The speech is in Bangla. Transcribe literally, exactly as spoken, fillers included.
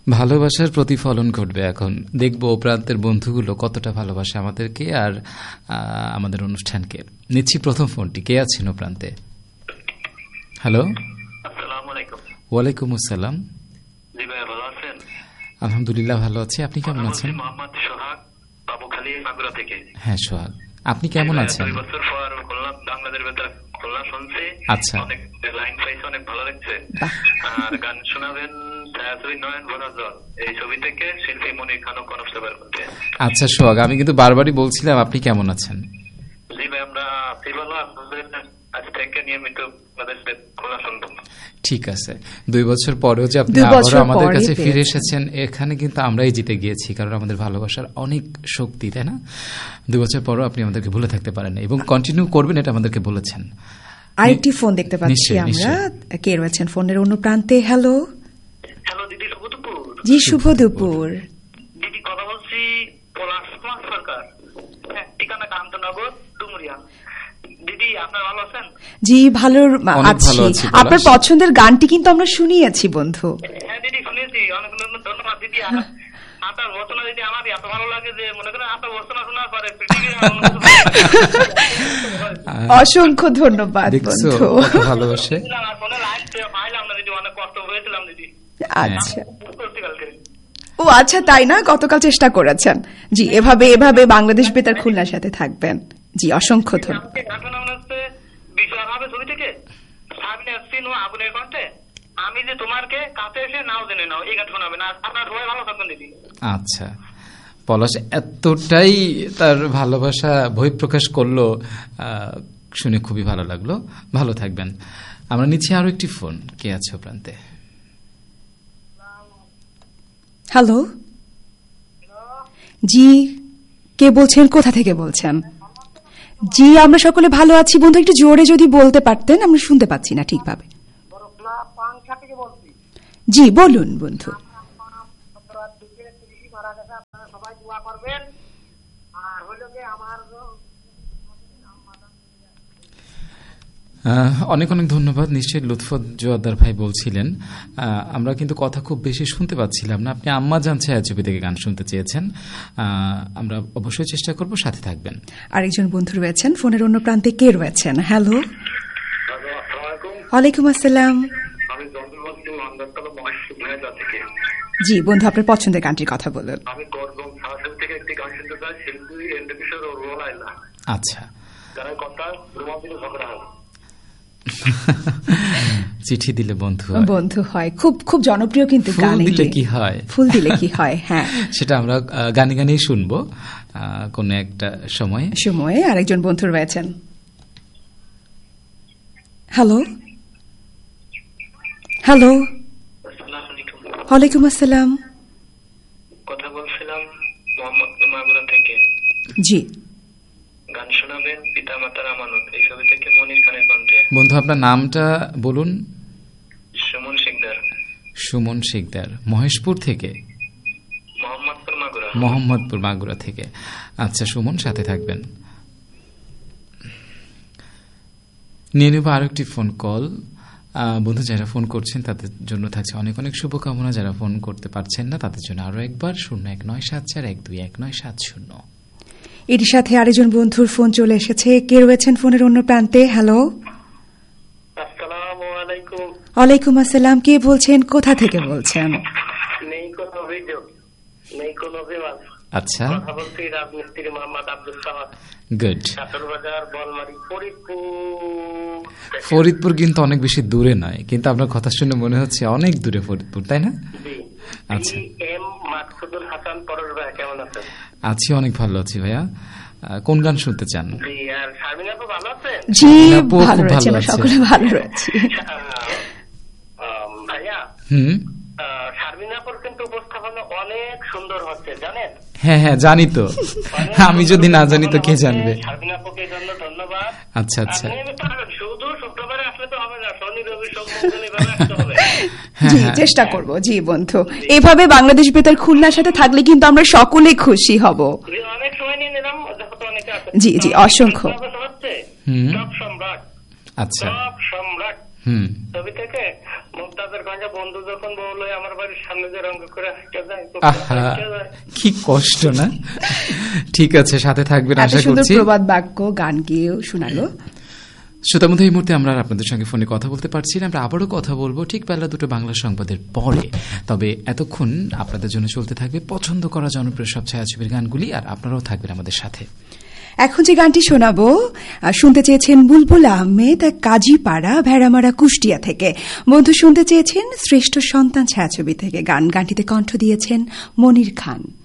ভালোবাসার প্রতিফলন ঘটবে। এখন দেখবো প্রান্তের বন্ধুগুলো কতটা ভালোবাসে আমাদেরকে আর আমাদের অনুষ্ঠানকে। নিচ্ছি প্রথম ফোনটি। কে আছেন ও প্রান্তে? হ্যালো, ওয়ালাইকুম আসসালাম। আলহামদুলিল্লাহ ভালো আছি, আপনি কেমন আছেন? হ্যাঁ সোহাগ, আপনি কেমন আছেন? আচ্ছা, আচ্ছা সোহাগ, আমি কিন্তু বারবারই বলছিলাম আপনি কেমন আছেন। ঠিক আছে, দুই বছর পরেও যে আপনি আবারও আমাদের কাছে ফিরে এসেছেন, এখানে কিন্তু আমরাই জিতে গিয়েছি, কারণ আমাদের ভালোবাসার অনেক শক্তি, তাই না? দুই বছর পরও আপনি আমাদেরকে ভুলে থাকতে পারেন এবং কন্টিনিউ করবেন, এটা আমাদেরকে বলেছেন। আরেকটি ফোন দেখতে পাচ্ছি আমরা। কে রয়েছেন ফোনের অন্য প্রান্তে? হ্যালো। হ্যালো দিদি, শুভ দুপুর। জি শুভ দুপুর। দিদি কথা বলছি পলাশ সরকার, ঠিকানা কান্তনগর ডুমুরিয়া। দিদি আপনার ভালো আছেন? জি ভালো আছি। আপনার পছন্দের গানটি কিন্তু আমরা শুনিয়েছি বন্ধু। হ্যাঁ দিদি শুনিয়েছি, অনেক অনেক ধন্যবাদ দিদি। আপনার রচনা দিদি আমার এত ভালো লাগে যে মনে করেন আপনার রচনা শোনার পরে অসংখ্য ধন্যবাদ বন্ধু। ভালোবাসে। অনেক কষ্ট হয়েছিলাম দিদি। আচ্ছা, ও আচ্ছা তাই না, গতকাল চেষ্টা করেছেন। জি এভাবে এভাবে বাংলাদেশ বেতার খুলনার সাথে থাকবেন। জি অসংখ্য ধন্যবাদ। আমি যে তোমাকে কাছে এসে নাও জেনে নাও, এই গান শোনাবেন। আপনার সবাই ভালো থাকবেন দিদি। আচ্ছা, পলাশ এতটাই তার ভালোবাসা বহিঃপ্রকাশ করলো, শুনে খুবই ভালো লাগলো। ভালো থাকবেন। আমরা নিচ্ছি আরো একটি ফোন। কে আছে প্রান্তে? হ্যালো, জি কে বলছেন, কোথা থেকে বলছেন? জি আমরা সকলে ভালো আছি বন্ধু, একটু জোরে যদি বলতে পারতেন, আমরা শুনতে পাচ্ছি না ঠিকভাবে। জি বলুন বন্ধু। অনেক অনেক ধন্যবাদ। নিশ্চয়ই লুৎফত জোয়াদ্দার ভাই বলছিলেন, আমরা কিন্তু কথা খুব বেশি শুনতে পাচ্ছিলাম না। আপনি আম্মা জান ছায়াছবি থেকে গান শুনতে চেয়েছেন, আমরা অবশ্যই চেষ্টা করব, সাথে থাকবেন। আরেকজন বন্ধু রয়েছেন ফোনের অন্য প্রান্তে। কে রয়েছেন? হ্যালো। ওয়ালাইকুম আসসালাম। জি বন্ধু, আপনার পছন্দের গানটির কথা বলুন। আচ্ছা, চিঠি দিলে বন্ধু বন্ধু হয়, খুব খুব জনপ্রিয় কিন্তু গান। দিলে কি হয়, ফুল দিলে কি হয়, হ্যাঁ সেটা আমরা গানে গানেই শুনবো কোন একটা সময়ে সময়ে আরেকজন বন্ধু রয়েছেন। হ্যালো হ্যালো, ওয়ালাইকুম আসসালাম। কথা বলছিলাম মোহাম্মদপুর মাগুরা থেকে। জি গান শোনাবেন পিতা মাতার আমানত, এই ছবি থেকে মনির খানের কণ্ঠে। বন্ধু আপনার নামটা বলুন। সুমন শিকদার। সুমন শিকদার, মহেশপুর থেকে? মোহাম্মদপুর মাগুরা। মোহাম্মদপুর মাগুরা থেকে। আচ্ছা সুমন, সাথে থাকবেন। নিয়ে নেব আরো একটি ফোন কল। বন্ধু যারা ফোন করছেন তাদের জন্য থাকছে অনেক অনেক শুভকামনা, যারা ফোন করতে পারছেন না তাদের জন্য আরো একবার শূন্য এক নয় সাত চার এক দুই এক নয় সাত শূন্য। এর সাথে আরেকজন বন্ধুর ফোন চলে এসেছে। কে রয়েছেন ফোনের অন্য প্রান্তে? হ্যালো। আসসালামু আলাইকুম। ওয়ালাইকুম আসসালাম। কে বলছেন, কোথা থেকে বলছেন? নেই কোনো অভিযোগ, নেই কোনো অভিমান। আচ্ছা, কথা বলছি রাজমিস্ত্রি মোহাম্মদ আব্দুল সামাদ। গুড। ছাতরবাজার, বলমারি, ফরিদপুর। ফরিদপুর কিন্তু অনেক বেশি দূরে নয়, কিন্তু আপনার কথা শুনে মনে হচ্ছে অনেক দূরে ফরিদপুর, তাই না? আচ্ছা, এম মাকসুদুল হাসান পরশ ভাই, কেমন আছেন? আছি, অনেক ভালো আছি ভাইয়া। কোন গান শুনতে চান? জি, আর শারমিন আপু ভালো আছেন? জি ভালো আছি, আমরা সকলে ভালো আছি ভাইয়া। হুম, শারমিন আপুর কিন্তু উপস্থাপনা অনেক সুন্দর হচ্ছে, জানেন? হ্যাঁ হ্যাঁ জানি তো, আমি যদি না জানি তো কে জানবে। শারমিন আপুকে জন্য ধন্যবাদ। আচ্ছা আচ্ছা, শুধু শুক্রবারে আসলে তো হবে না, শনি রবি সোম মঙ্গল এভাবে আসতে হবে। জি চেষ্টা করব। জি বন্ধু, এভাবে বাংলাদেশ বেতার খুলনার সাথে থাকলে কিন্তু আমরা সকলে খুশি হব। অনেক সময় নিয়ে নিলাম, অনেকে আছে। জি জি অসংখ্য। সব সম্রাট, আচ্ছা সব সম্রাট হুম ছবি থেকে মুক্তাদের কাছে বন্ধু যখন বললো আমার বাড়ির সামনে যে রঙ করে হাঁটতে যায়, কি কষ্ট না। ঠিক আছে, সাথে থাকবেন আশা করছি। প্রবাদ বাক্য গান গেয়েও শোনালো। শ্রোতার মধ্যে এই মুহূর্তে আমরা আপনাদের সঙ্গে ফোনে কথা বলতে পারছি না, আমরা আবারও কথা বলবো ঠিক বেলা দুটো বাংলা সংবাদের পরে। তবে এতক্ষণ আপনাদের জন্য চলতে থাকবে পছন্দ করা জনপ্রিয় সব ছায়াছবির গানগুলি, আর আপনারাও থাকবেন আমাদের সাথে। এখন যে গানটি শোনাবো শুনতে চেয়েছেন বুলবুল আহমেদ কাজীপাড়া ভেড়ামারা কুষ্টিয়া থেকে। বন্ধু শুনতে চেয়েছেন শ্রেষ্ঠ সন্তান ছায়াছবি থেকে গান। গানটিতে কণ্ঠ দিয়েছেন মনির খান।